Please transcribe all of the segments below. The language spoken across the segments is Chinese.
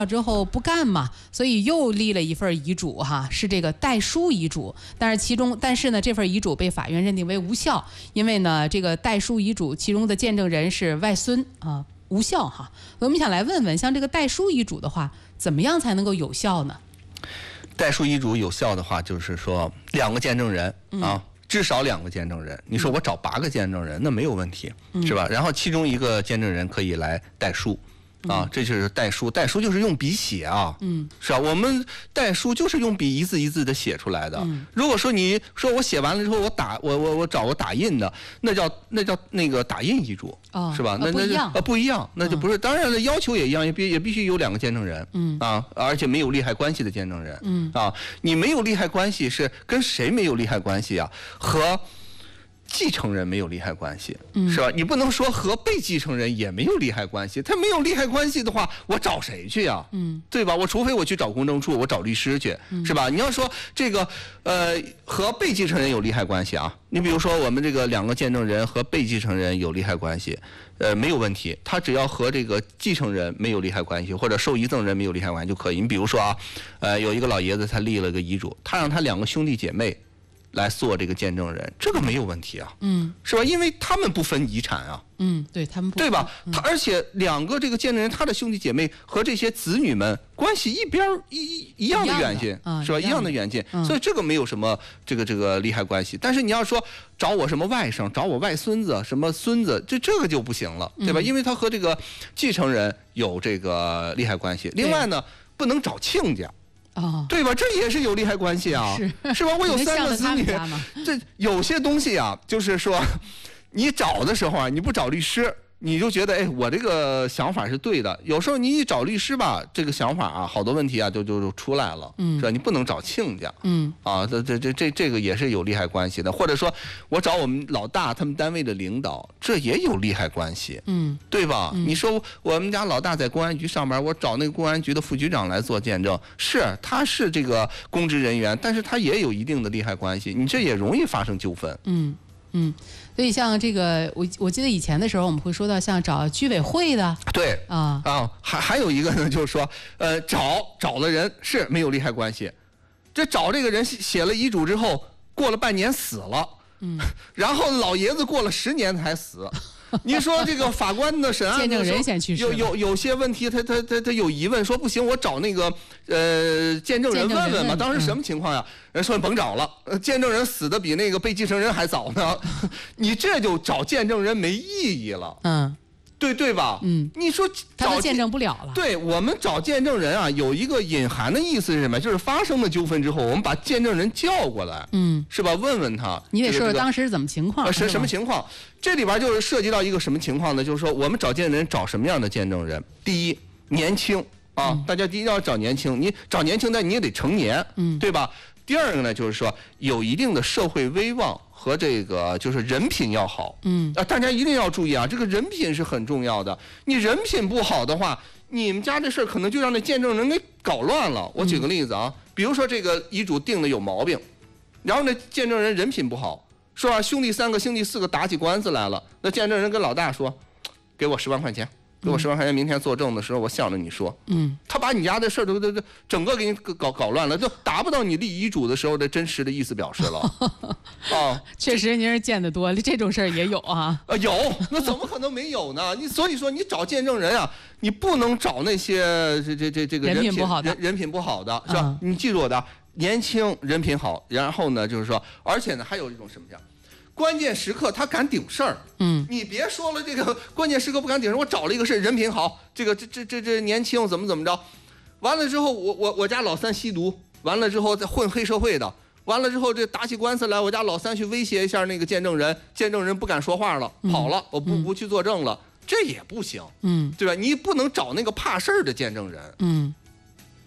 之后不干嘛，所以又立了一份遗嘱哈，是这个代书遗嘱。但是呢，这份遗嘱被法院认定为无效，因为呢，这个代书遗嘱其中的见证人是外孙啊，无效哈。我们想来问问，像这个代书遗嘱的话，怎么样才能够有效呢？ 代书遗嘱有效的话，就是说2个见证人啊。至少2个见证人，你说我找8个见证人，那没有问题，是吧？然后其中1个见证人可以来代书，啊，这就是代书。代书就是用笔写啊，是吧？我们代书就是用笔一字一字的写出来的。如果说你说我写完了之后，我找个打印的，那叫那个打印遗嘱，是吧？那不一样，那就不是。当然了，要求也一样，也必须有2个见证人，而且没有利害关系的见证人，你没有利害关系是跟谁没有利害关系啊？和继承人没有利害关系，是吧？你不能说和被继承人也没有利害关系，他没有利害关系的话，我找谁去呀？对吧？我除非我去找公证处，我找律师去，是吧？你要说这个和被继承人有利害关系啊，你比如说我们这个2个见证人和被继承人有利害关系，没有问题，他只要和这个继承人没有利害关系，或者受遗赠人没有利害关系就可以。你比如说啊，有一个老爷子他立了个遗嘱，他让他2个兄弟姐妹来做这个见证人，这个没有问题啊，是吧？因为他们不分遗产啊， 对他们不分， 对吧？而且2个这个见证人，他的兄弟姐妹和这些子女们关系一样的远近，是吧？一样的远近，所以这个没有什么这个利害关系。但是你要说找我什么外甥，找我外孙子什么孙子，这个就不行了，对吧？因为他和这个继承人有这个利害关系。另外呢，不能找亲家。对吧？这也是有利害关系啊，是吧？我有3个子女，这有些东西啊，就是说，你找的时候啊，你不找律师，你就觉得哎，我这个想法是对的。有时候你一找律师吧，这个想法啊，好多问题啊就出来了，是吧？你不能找亲家，这个也是有利害关系的。或者说我找我们老大他们单位的领导，这也有利害关系，对吧？你说我们家老大在公安局上班，我找那个公安局的副局长来做见证，他是这个公职人员，但是他也有一定的利害关系，你这也容易发生纠纷， 所以像这个，我记得以前的时候，我们会说到像找居委会的， 对还有一个呢，就是说，找的人是没有利害关系，这找这个人写了遗嘱之后，过了半年死了，然后老爷子过了10年才死。你说这个法官的审案的时候，有些问题，他有疑问，说不行，我找那个见证人问问吧。当时什么情况呀？人说甭找了，见证人死的比那个被继承人还早呢，你这就找见证人没意义了。对吧？你说他都见证不了了。 对，我们找见证人啊，有一个隐含的意思是什么？就是发生了纠纷之后，我们把见证人叫过来，是吧？问问他， 你得说说当时是怎么情况， 什么情况？这里边就是涉及到一个什么情况呢？就是说，我们找见证人找什么样的见证人？第一，年轻啊，大家第一要找年轻，你找年轻，但你也得成年，对吧？第二个呢，就是说有一定的社会威望和这个就是人品要好，大家一定要注意啊，这个人品是很重要的。你人品不好的话，你们家这事儿可能就让那见证人给搞乱了。我举个例子啊，比如说这个遗嘱定的有毛病，然后那见证人人品不好，说啊兄弟3个兄弟4个打起官司来了，那见证人跟老大说，给我10万块钱。给我10万块钱，明天作证的时候我向着你说，他把你家的事儿都整个给你搞乱了，就达不到你立遗嘱的时候的真实的意思表示了。 确实您是见得多，这种事儿也有啊。 有，那怎么可能没有呢？所以说你找见证人啊，你不能找那些这个人品不好的，是吧？你记住我的，年轻人品好，然后呢就是说，而且呢还有一种什么样？关键时刻他敢顶事儿，你别说了，这个关键时刻不敢顶事儿，我找了一个是人品好，这年轻怎么着，完了之后我家老3吸毒，完了之后再混黑社会的，完了之后这打起官司来，我家老3去威胁一下那个见证人，见证人不敢说话了，跑了，我不去作证了，这也不行，对吧？你不能找那个怕事儿的见证人，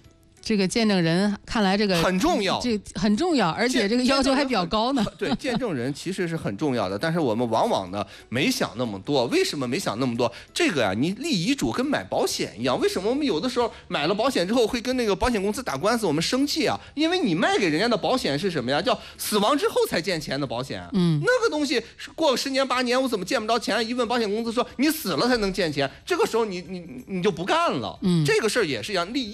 这个见证人看来这个很重要， 这很重要，而且这个要求还比较高呢。 对，见证人其实是很重要的，但是我们往往呢没想那么多。为什么没想那么多？这个呀，你立遗嘱跟买保险一样。为什么我们有的时候买了保险之后会跟那个保险公司打官司，我们生气啊？因为你卖给人家的保险是什么呀？叫死亡之后才见钱的保险。那个东西过个10年8年，我怎么见不着钱？一问保险公司说你死了才能见钱，这个时候你就不干了。这个事儿也是一样，立